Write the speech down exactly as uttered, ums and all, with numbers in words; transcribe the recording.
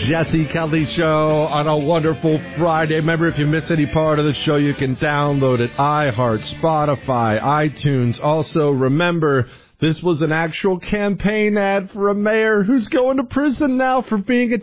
Jesse Kelly Show on a wonderful Friday. Remember, if you miss any part of the show, you can download it. iHeart, Spotify, iTunes. Also, remember, this was an actual campaign ad for a mayor who's going to prison now for being a